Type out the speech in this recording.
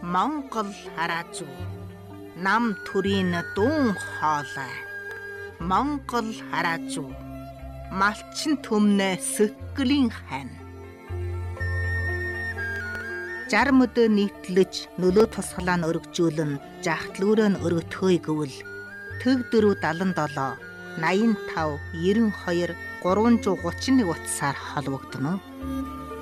Монгол хараа зүү. Нам төрийн дуун хоолой. Монгол хараа зүү. Малчин төмнө сөккөлийн хань. 60 мөдөө нийтлэж нөлөө тусгалаа нь өргөжүүлэн жахтлүүрээ нь өргөтхөөе гэвэл төг 477 85 92 331 утсаар холбогдно.